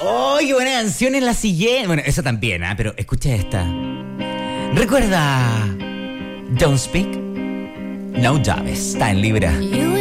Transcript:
¡Oh, qué buena canción es la siguiente! Bueno, esa también, ¿ah? Pero escucha esta. ¿Recuerda Don't Speak? No Llaves, está en Libra.